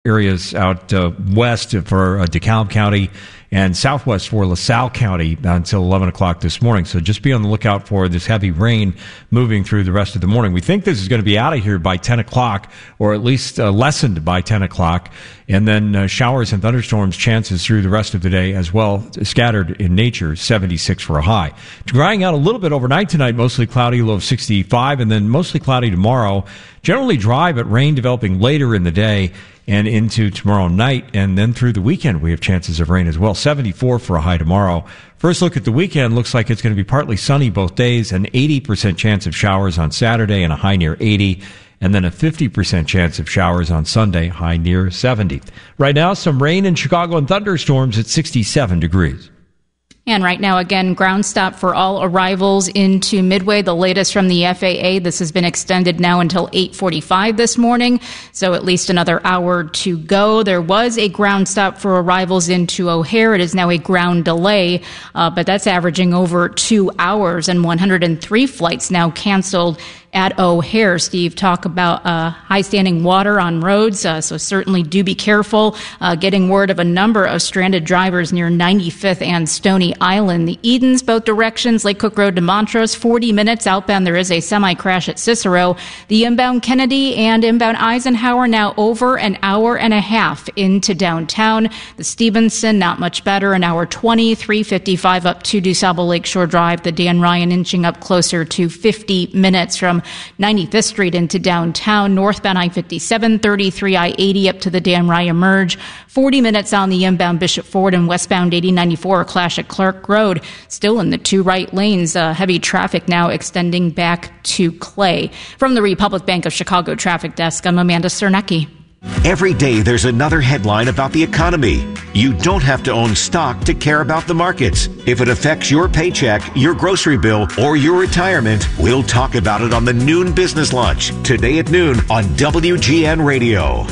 areas out west for DeKalb County and southwest for LaSalle County until 11 o'clock this morning. So just be on the lookout for this heavy rain moving through the rest of the morning. We think this is going to be out of here by 10 o'clock, or at least lessened by 10 o'clock. And then showers and thunderstorms chances through the rest of the day as well, scattered in nature, 76 for a high. Drying out a little bit overnight tonight, mostly cloudy, low of 65, and then mostly cloudy tomorrow. Generally dry, but rain developing later in the day and into tomorrow night, and then through the weekend we have chances of rain as well. 74 for a high tomorrow. First look at the weekend, looks like it's going to be partly sunny both days, an 80% chance of showers on Saturday and a high near 80, and then a 50% chance of showers on Sunday, high near 70. Right now, some rain in Chicago and thunderstorms at 67 degrees. And right now, again, ground stop for all arrivals into Midway, the latest from the FAA. This has been extended now until 8:45 this morning, so at least another hour to go. There was a ground stop for arrivals into O'Hare. It is now a ground delay, but that's averaging over 2 hours, and 103 flights now canceled at O'Hare. Steve, talk about high standing water on roads, so certainly do be careful. Getting word of a number of stranded drivers near 95th and Stony Island. The Edens, both directions, Lake Cook Road to Montrose, 40 minutes outbound. There is a semi-crash at Cicero. The inbound Kennedy and inbound Eisenhower now over an hour and a half into downtown. The Stevenson, not much better, an hour 20, 3:55 up to DuSable Lakeshore Drive. The Dan Ryan inching up closer to 50 minutes from 95th Street into downtown. Northbound I-57, 33 I-80 up to the Dan Ryan merge. 40 minutes on the inbound Bishop Ford, and westbound 8094, a clash at Clark Road. Still in the two right lanes. Heavy traffic now extending back to Clay. From the Republic Bank of Chicago Traffic Desk, I'm Amanda Cernecki. Every day there's another headline about the economy. You don't have to own stock to care about the markets. If it affects your paycheck, your grocery bill, or your retirement, we'll talk about it on the Noon Business Lunch, today at noon on WGN Radio.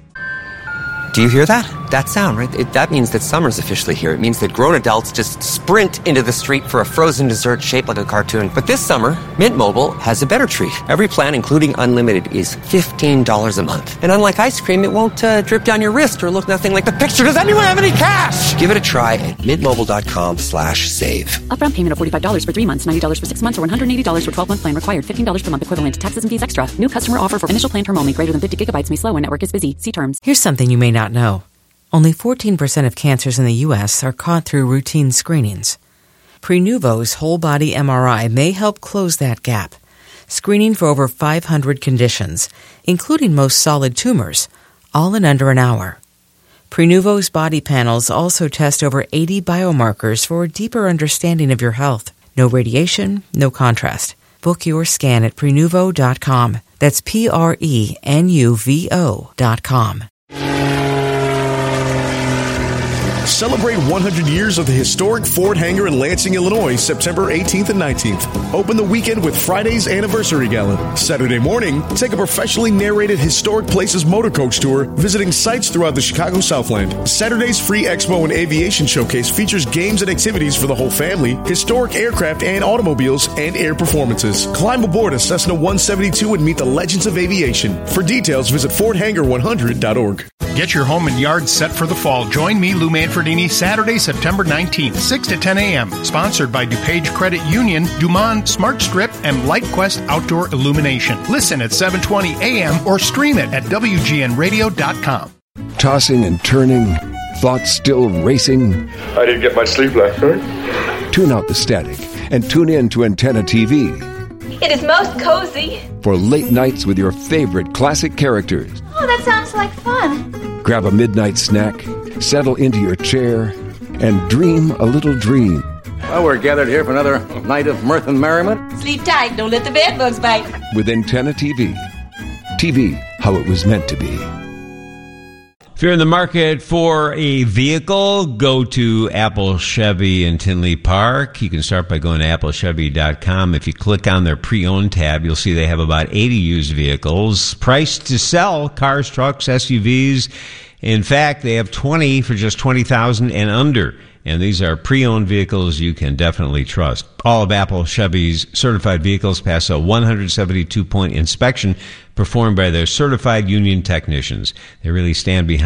Do you hear that? That sound, right? That means that summer's officially here. It means that grown adults just sprint into the street for a frozen dessert shaped like a cartoon. But this summer, Mint Mobile has a better treat. Every plan, including unlimited, is $15 a month. And unlike ice cream, it won't drip down your wrist or look nothing like the picture. Does anyone have any cash? Give it a try at mintmobile.com/save. Upfront payment of $45 for 3 months, $90 for 6 months, or $180 for 12-month plan required. $15 per month equivalent. Taxes and fees extra. New customer offer for initial plan term only. Greater than 50 gigabytes may slow when network is busy. See terms. Here's something you may not know. Only 14% of cancers in the U.S. are caught through routine screenings. Prenuvo's whole-body MRI may help close that gap, screening for over 500 conditions, including most solid tumors, all in under an hour. Prenuvo's body panels also test over 80 biomarkers for a deeper understanding of your health. No radiation, no contrast. Book your scan at Prenuvo.com. That's Prenuvo.com. Celebrate 100 years of the historic Ford hangar in Lansing, Illinois, September 18th and 19th. Open the weekend with Friday's Anniversary Gala. Saturday morning, take a professionally narrated Historic Places motor coach tour, visiting sites throughout the Chicago Southland. Saturday's free Expo and Aviation Showcase features games and activities for the whole family, historic aircraft and automobiles, and air performances. Climb aboard a Cessna 172 and meet the legends of aviation. For details, visit FordHangar100.org. Get your home and yard set for the fall. Join me, Lou Manfredini, Saturday, September 19th, 6 to 10 a.m. Sponsored by DuPage Credit Union, Dumont Smart Strip, and LightQuest Outdoor Illumination. Listen at 7:20 a.m. or stream it at WGNradio.com. Tossing and turning, thoughts still racing. I didn't get much sleep last night. Tune out the static and tune in to Antenna TV. It is most cozy. For late nights with your favorite classic characters. Oh, that sounds like fun. Grab a midnight snack, settle into your chair, and dream a little dream. Well, we're gathered here for another night of mirth and merriment. Sleep tight, don't let the bed bugs bite. With Antenna TV. TV, how it was meant to be. If you're in the market for a vehicle, go to Apple Chevy in Tinley Park. You can start by going to applechevy.com. If you click on their pre-owned tab, you'll see they have about 80 used vehicles priced to sell, cars, trucks, SUVs. In fact, they have 20 for just $20,000 and under. And these are pre-owned vehicles you can definitely trust. All of Apple Chevy's certified vehicles pass a 172-point inspection performed by their certified union technicians. They really stand behind